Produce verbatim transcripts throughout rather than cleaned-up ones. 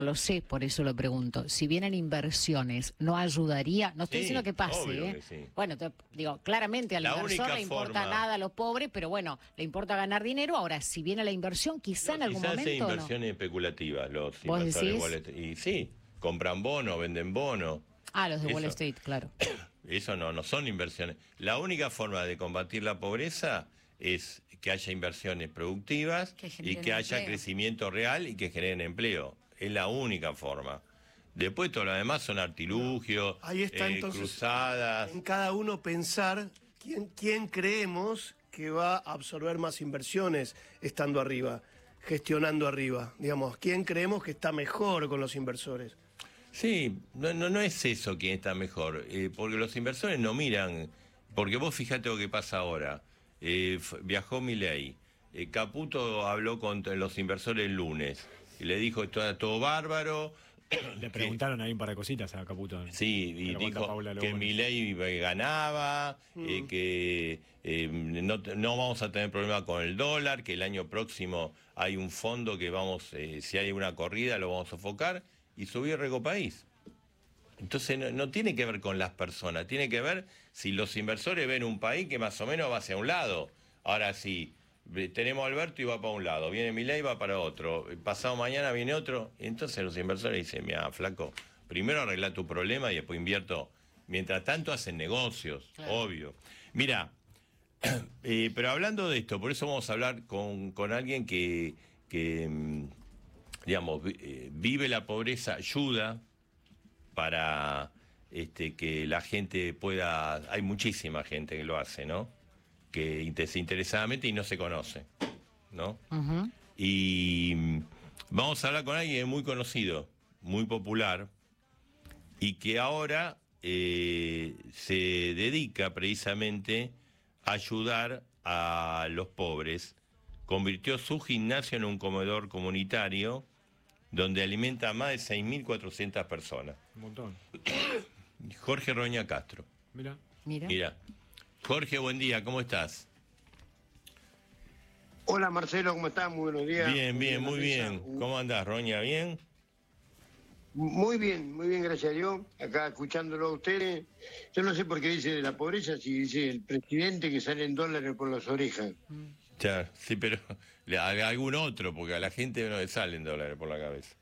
lo sé, por eso lo pregunto. Si vienen inversiones, ¿no ayudaría? No estoy Sí, diciendo que pase, obvio ¿eh? que sí. Bueno, te, digo, claramente al La inversor única le importa forma- nada a los pobres, pero bueno, le importa ganar dinero. Ahora, si viene la inversión, quizá No, en algún quizás sea momento, ¿no? inversiones especulativas, los ¿Vos inversores decís? Wall Street. Y sí, compran bonos, venden bonos. Ah, los de Wall Eso. Street, claro. Eso no, no son inversiones. La única forma de combatir la pobreza es que haya inversiones productivas Que y generen que haya empleo. crecimiento real y que generen empleo. Es la única forma. Después todo lo demás son artilugios, Ahí está eh, entonces cruzadas. en cada uno pensar quién, quién creemos que va a absorber más inversiones estando arriba, gestionando arriba. Digamos, quién creemos que está mejor con los inversores. Sí, no, no, no es eso quien está mejor, eh, porque los inversores no miran, porque vos fijate lo que pasa ahora. Eh, f- viajó Milei, eh, Caputo habló con t- los inversores el lunes y le dijo esto era todo bárbaro. Le preguntaron ahí un par de cositas a Caputo. Sí, y Pero cuenta dijo Paula que Lobos. Milei eh, ganaba, eh, que eh, no, te- no vamos a tener problema con el dólar, que el año próximo hay un fondo que vamos, eh, si hay una corrida lo vamos a sofocar, y subió Recopaís. Entonces no, no tiene que ver con las personas, tiene que ver si los inversores ven un país que más o menos va hacia un lado. Ahora sí, ve- tenemos a Alberto y va para un lado, viene Milei y va para otro, pasado mañana viene otro, y entonces los inversores dicen, mira, flaco, primero arregla tu problema y después invierto. Mientras tanto hacen negocios, Claro. obvio. Mira, eh, pero hablando de esto, por eso vamos a hablar con, con alguien que, que mm, digamos, vi- eh, vive la pobreza, ayuda para este, que la gente pueda... Hay muchísima gente que lo hace, ¿no? Que inte- desinteresadamente y no se conoce, ¿no? Ujú. Y mm, vamos a hablar con alguien muy conocido, muy popular, y que ahora eh, se dedica precisamente a ayudar a los pobres. Convirtió su gimnasio en un comedor comunitario donde alimenta a más de seis mil cuatrocientas personas. Un montón. Jorge Roña Castro. Mira. Mira. Mira. Jorge, buen día, ¿cómo estás? Hola Marcelo, ¿cómo estás? Muy buenos días. Bien, bien, muy Mesa. bien. ¿Cómo andás, Roña? ¿Bien? Muy bien, muy bien, gracias a Dios. Acá escuchándolo a ustedes. Yo no sé por qué dice de la pobreza, si dice el presidente que sale en dólares por las orejas. Ya, sí, pero le- a algún otro, porque a la gente no le salen dólares por la cabeza.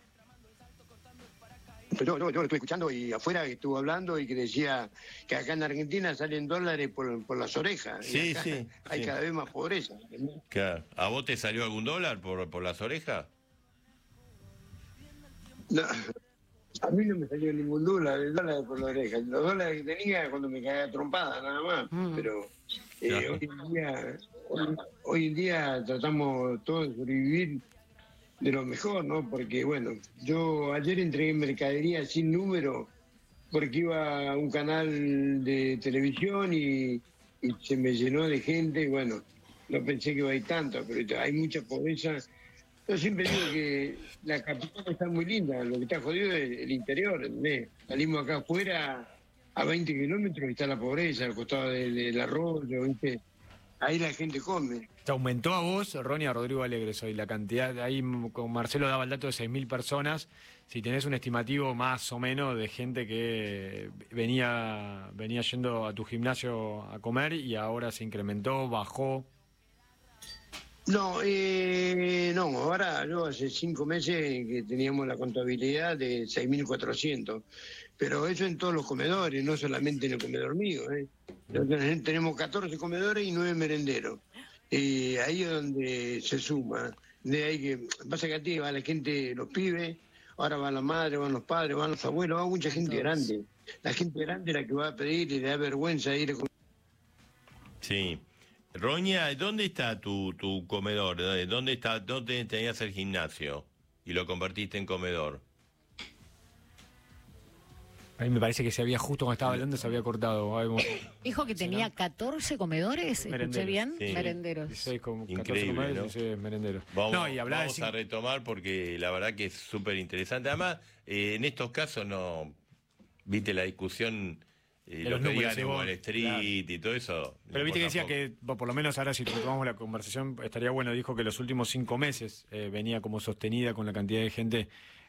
Pero yo, yo lo estuve escuchando y afuera que estuvo hablando y que decía que acá en Argentina salen dólares por, por las orejas. Y Sí, acá sí, hay sí. cada vez más pobreza. Claro. ¿A vos te salió algún dólar por, por las orejas? No, a mí no me salió ningún dólar, el dólar por la oreja. Los dólares que tenía cuando me caía trompada, nada más. Mm. Pero eh, Claro. hoy en día, hoy, hoy en día tratamos todos de sobrevivir de lo mejor, ¿no? Porque, bueno, yo ayer entregué mercadería sin número porque iba a un canal de televisión y, y se me llenó de gente. Y bueno, no pensé que iba a ir tanto, pero hay mucha pobreza. Yo siempre digo que la capital está muy linda, lo que está jodido es el interior, ¿entendés? Salimos acá afuera a veinte kilómetros y está la pobreza, al costado del, del arroyo, ¿viste? Ahí la gente come. ¿Te aumentó a vos, Ronia Rodrigo Alegres, hoy la cantidad? Ahí m- con Marcelo daba el dato de seis mil personas. Si tenés un estimativo más o menos de gente que venía, venía yendo a tu gimnasio a comer y ahora se incrementó, bajó. No, eh, no, ahora yo hace cinco meses que teníamos la contabilidad de seis mil cuatrocientos, pero eso en todos los comedores, no solamente en el comedor mío. ¿eh? Nosotros tenemos catorce comedores y nueve merenderos. Y ahí es donde se suma. De ahí que pasa que a ti va la gente, los pibes, ahora van las madres, van los padres, van los abuelos, va mucha gente grande. La gente grande es la que va a pedir y le da vergüenza ir a comer. Sí. Roña, ¿dónde está tu, tu comedor? ¿Dónde dónde está? ¿Dónde tenías el gimnasio? Y lo convertiste en comedor. A mí me parece que se había, justo cuando estaba hablando, se había cortado. Ay, bueno, Dijo que tenía catorce comedores, ¿escuché Merenderos. bien? Sí. Merenderos. dieciséis con catorce Increíble, comedores, ¿no? dieciséis merenderos. Vamos, No, y hablaba de vamos a cinco- retomar porque la verdad que es súper interesante. Además, eh, en estos casos no... Viste la discusión, eh, De lo los que números, digan sí, en vos, Wall Street y todo eso. Pero viste que decía tampoco. que, bo- por lo menos ahora si retomamos la conversación, estaría bueno, dijo que los últimos cinco meses eh, venía como sostenida con la cantidad de gente